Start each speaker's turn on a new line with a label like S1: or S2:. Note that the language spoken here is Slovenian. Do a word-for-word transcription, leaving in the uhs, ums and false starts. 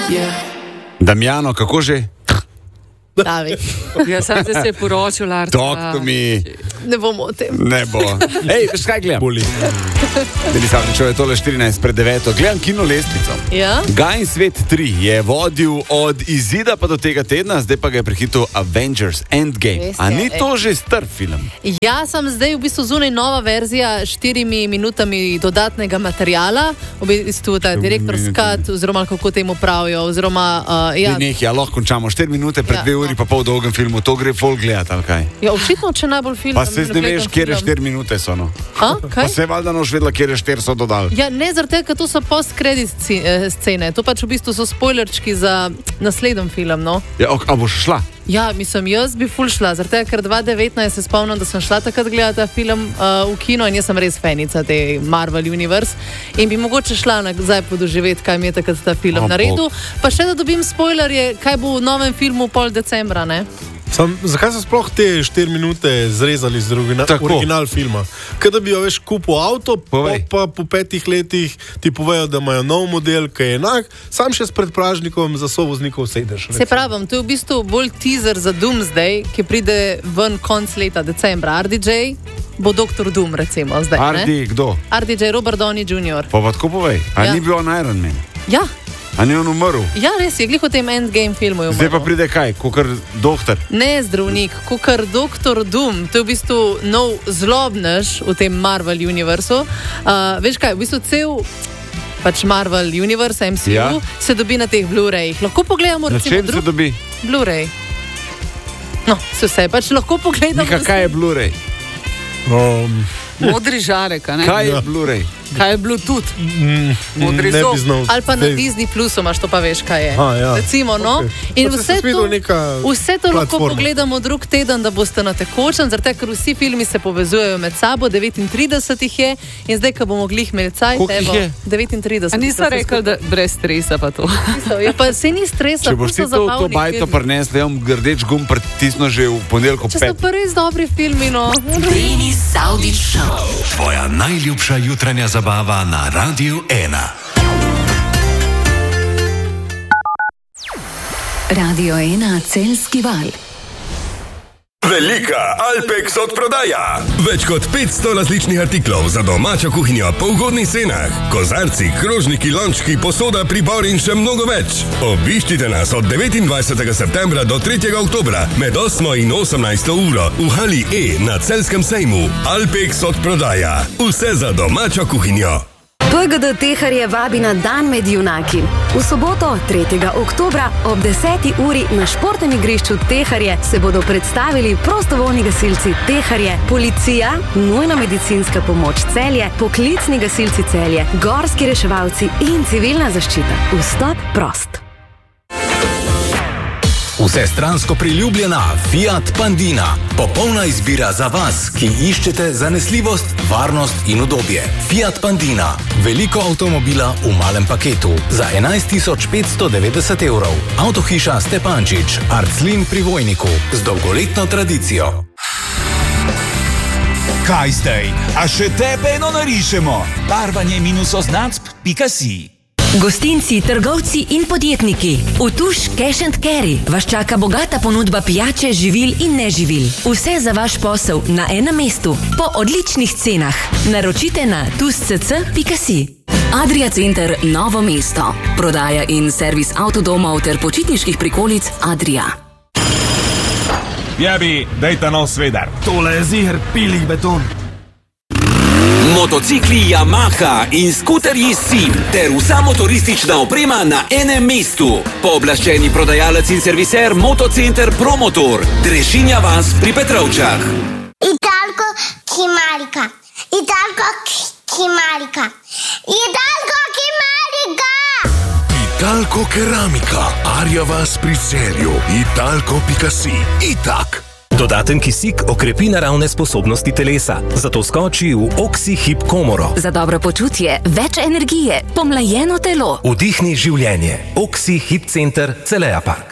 S1: Damjano, kako že?
S2: Davi.
S3: Ja, sam se je poročil, Lars.
S1: Doktor mi.
S2: Ne bomo o tem.
S1: Ne bo. Ej, veš kaj gledam? Boli. Delisavničev je tole štirinajst pred deveto. Gledam kino lestvico.
S2: Ja?
S1: Gajin svet tri je vodil od izida pa do tega tedna, zdaj pa ga je prehitil Avengers Endgame.
S2: Res
S1: A
S2: je,
S1: ni
S2: ej.
S1: to že star film?
S2: Ja, sem zdaj v bistvu zunaj nova verzija s štirimi minutami dodatnega materijala. V bistvu ta direktor's cut, oziroma kako temu pravijo, oziroma, uh, ja.
S1: Nekaj, ja, lahko končamo štiri minute pred
S2: Ja,
S1: dve uri pa pol dolgem filmu, to gre folk gledati, ali kaj?
S2: Ja, očitno, če najbolj film.
S1: Pa se zdaj veš, kjer je štiri minute so, no.
S2: A,
S1: Pa
S2: kaj?
S1: se valjda noš vedela, kjer je štiri so dodali.
S2: Ja, ne zaradi tega, ker to so post-credit sci- eh, scene. To pač v bistvu so spoilerčki za naslednji film, no.
S1: Ja, ok, a boš šla?
S2: Ja, mislim, jaz bi ful šla, zaradi tega, ker dva tisoč devetnajst se spomnim, da sem šla takrat gledati ta film uh, v kino in jaz sem res fanica te Marvel Universe in bi mogoče šla nazaj podoživeti, kaj mi je takrat ta film
S1: O,
S2: naredil. Pa še da dobim spoilerje, kaj bo v novem filmu pol decembra, ne?
S4: Sam, zakaj so sploh te štiri minute zrezali z origina, original filma? Kaj da bi jo veš kupil avto, pa, pa po petih letih ti povejo, da imajo nov model, ki je enak, sam še s predpražnikom za sovoznikov sedeš.
S2: Se pravim, to je v bistvu bolj teaser za Doomsday, ki pride ven konc leta decembra. R D J bo doktor Doom, recimo, zdaj.
S1: R D, kdo?
S2: R D J, Robert Downey junior
S1: Pa pa tako povej, a
S2: Ja.
S1: ni bil on Iron Man?
S2: Ja,
S1: A ni on umrl?
S2: ja, res je, glih v tem Endgame filmu je umrl.
S1: Zdaj pa pride kaj, kukar doktor?
S2: Ne zdravnik, kukar doktor Doom, to je v bistvu nov zlobnež v tem Marvel univerzu. Uh, veš kaj, v bistvu cel pač Marvel Universe, M C U,
S1: Ja.
S2: se dobi na teh Blu-rayih. Lahko pogledamo,
S1: Na
S2: recimo,
S1: čem se
S2: drug
S1: dobi?
S2: Blu-ray. No, se vse, pač lahko pogledamo.
S1: Nika, kaj je Blu-ray?
S4: Um,
S3: Modri žarek, a ne?
S1: Kaj je
S4: Ja.
S1: Blu-ray?
S3: Kaj je Bluetooth? Modri
S4: ne
S3: zob.
S4: bi znal.
S2: Ali pa na
S4: Zdaj-
S2: Disney Plusu imaš, to pa veš, kaj je.
S4: A, ja.
S2: Recimo, no.
S4: Okej.
S2: In
S4: Pa se
S2: vse
S4: sem videl
S2: to,
S4: neka
S2: vse to lahko
S4: platforma.
S2: pogledamo drug teden, da boste na tekočem, zato ker vsi filmi se povezujejo med sabo, devetintrideset jih je in zdaj, ko bomo glih imeli cajt,
S1: Koliko jih
S2: evo,
S1: je?
S2: devetintrideset.
S3: A nista rekel, da brez stresa pa to?
S2: Ja, pa se ni stresa,
S1: Če boš ti
S2: ful so
S1: to, to
S2: zabavni
S1: bajto
S2: filmi.
S1: prinesel, da bom rdeč gum pritisnil že v ponedeljko
S2: Če so
S1: pet.
S2: pa res dobri filmi, no.
S5: Denis Saudić Show.
S6: Tvoja najljubša jutranja zabava na Radiu ena.
S5: Radio ena Celjski val.
S7: Velika Alpex odprodaja. Več kot petsto različnih artiklov za domačo kuhinjo po ugodnih cenah. Kozarci, krožniki, lončki, posoda, pribor in še mnogo več. Obiščite nas od devetindvajsetega septembra do tretjega oktobra med osmo in osemnajsto uro v hali E na Celjskem sejmu. Alpex odprodaja. Vse za domačo kuhinjo.
S8: P G D Teharje vabi na dan med junaki. V soboto, tretjega oktobra ob deseti uri na športnem igrišču Teharje se bodo predstavili prostovoljni gasilci Teharje, policija, nujna medicinska pomoč Celje, poklicni gasilci Celje, gorski reševalci in civilna zaščita. Vstop prost.
S6: Vsestransko priljubljena Fiat Pandina. Popolna izbira za vas, ki iščete zanesljivost, varnost in udobje. Fiat Pandina. Veliko avtomobila v malem paketu. Za enajst tisoč petsto devetdeset evrov. Avtohiša Stepančič, Arclin pri Vojniku. Z dolgoletno tradicijo.
S9: Kaj zdaj? A še tebe eno narišemo? Barvanje minus oznacb pika si.
S10: Gostinci, trgovci in podjetniki. V Tuš Cash and Carry vas čaka bogata ponudba pijače, živil in neživil. Vse za vaš posel na enem mestu, po odličnih cenah. Naročite na tušcc pika si.
S5: Adria Center Novo mesto. Prodaja in servis avtodomov ter počitniških prikolic Adria.
S9: Jabi, dajta nov svedar. Tole je ziher pilih beton.
S11: Motocikli Yamaha in skuterji Sim ter vsa motoristična oprema na enem mestu. Pooblaščeni prodajalec in serviser Motocenter Promotor. Drežinja vas pri Petrovčah.
S12: Italko Kimarika. Italko Kimarika. Italko Kimarika.
S7: Italko keramika. Arja vas pri Celju. Italko pika si. Itak.
S13: Dodaten kisik okrepi naravne sposobnosti telesa, zato skoči v Oxy Hip Komoro.
S5: Za dobro počutje, več energije, pomlajeno telo.
S13: Vdihni življenje. Oxy Hip Center Celeja Park.